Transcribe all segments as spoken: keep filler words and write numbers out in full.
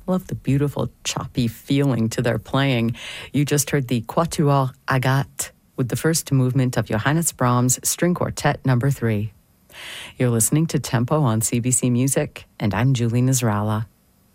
Love the beautiful choppy feeling to their playing. You just heard the Quatuor Agathe with the first movement of Johannes Brahms' String Quartet number three. You're listening to Tempo on C B C Music, and I'm Julie Nasrallah.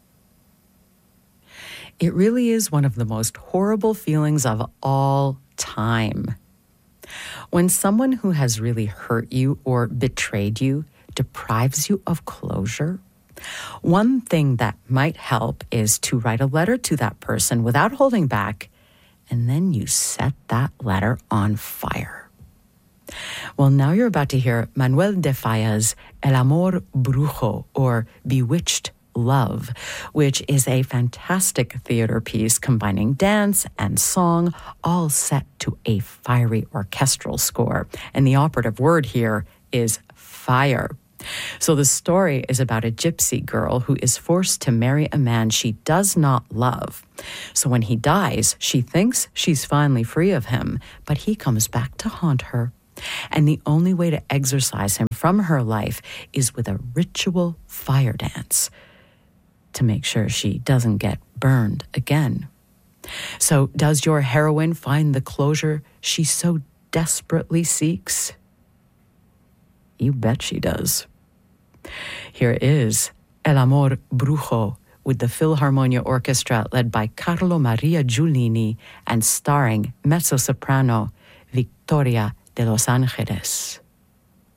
It really is one of the most horrible feelings of all time. When someone who has really hurt you or betrayed you deprives you of closure, one thing that might help is to write a letter to that person without holding back, and then you set that letter on fire. Well, now you're about to hear Manuel de Falla's El Amor Brujo, or Bewitched Love, which is a fantastic theater piece combining dance and song, all set to a fiery orchestral score. And the operative word here is fire. So the story is about a gypsy girl who is forced to marry a man she does not love. So when he dies, she thinks she's finally free of him, but he comes back to haunt her. And the only way to exorcise him from her life is with a ritual fire dance to make sure she doesn't get burned again. So does your heroine find the closure she so desperately seeks? You bet she does. Here is El Amor Brujo with the Philharmonia Orchestra led by Carlo Maria Giulini and starring mezzo-soprano Victoria de los Angeles.